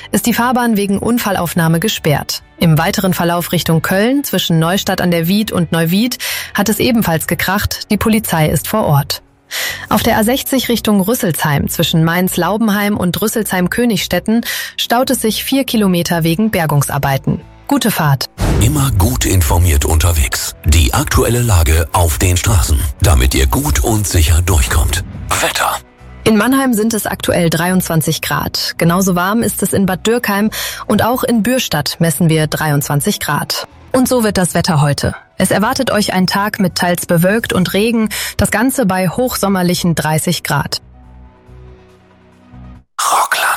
ist die Fahrbahn wegen Unfallaufnahme gesperrt. Im weiteren Verlauf Richtung Köln, zwischen Neustadt an der Wied und Neuwied, hat es ebenfalls gekracht. Die Polizei ist vor Ort. Auf der A60 Richtung Rüsselsheim zwischen Mainz-Laubenheim und Rüsselsheim-Königstetten staut es sich 4 Kilometer wegen Bergungsarbeiten. Gute Fahrt. Immer gut informiert unterwegs. Die aktuelle Lage auf den Straßen, damit ihr gut und sicher durchkommt. Wetter. In Mannheim sind es aktuell 23 Grad. Genauso warm ist es in Bad Dürkheim und auch in Bürstadt messen wir 23 Grad. Und so wird das Wetter heute. Es erwartet euch ein Tag mit teils bewölkt und Regen, das Ganze bei hochsommerlichen 30 Grad. Rockland.